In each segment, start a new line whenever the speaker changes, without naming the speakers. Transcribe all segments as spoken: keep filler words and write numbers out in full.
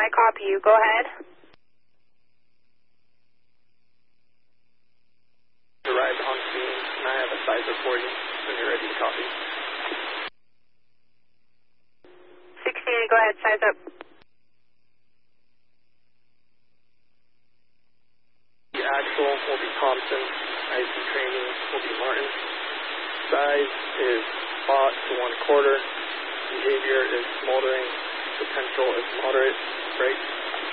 I copy you. Go ahead.
Arrived on scene, and I have a sizer for you when you're ready to copy.
sixteen, go ahead, size up.
The axle will be Thompson. I C training will be Martin. Size is spot to one quarter. Behavior is smoldering. Potential is moderate. Brake.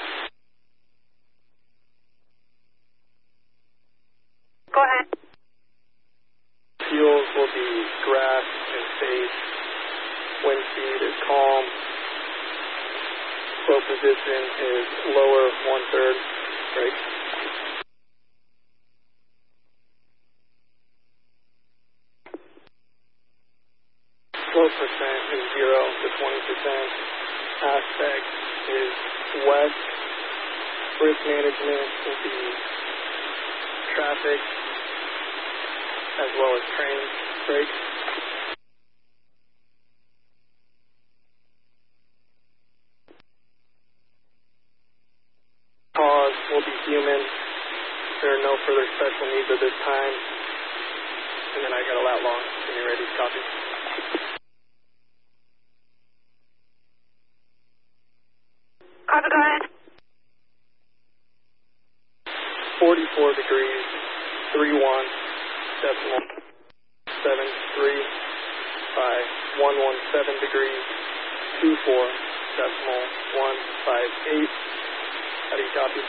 Go ahead.
Fuels will be grass and safe. Wind speed is calm. Flow position is lower one third. Brake. Flow percent is zero to twenty percent. Aspect is west. Risk management will be traffic as well as train brakes. Cause will be human. There are no further special needs at this time. And then I got a lat long. When you're ready to copy.
Copy, go ahead.
forty-four degrees, three one, decimal, seven three, by one one seven degrees, two four, decimal, one five eight. How do you copy?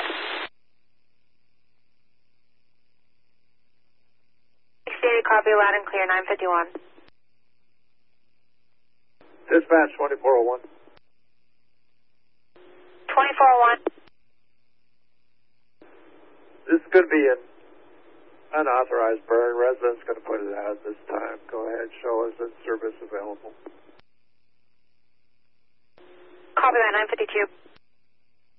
sixty-eight, copy, loud and clear, nine fifty-one.
Dispatch twenty-four oh one.
twenty-four oh one.
This could be an unauthorized burn. Residents going to put it out at this time. Go ahead, show us that service available.
Copy that, nine fifty-two.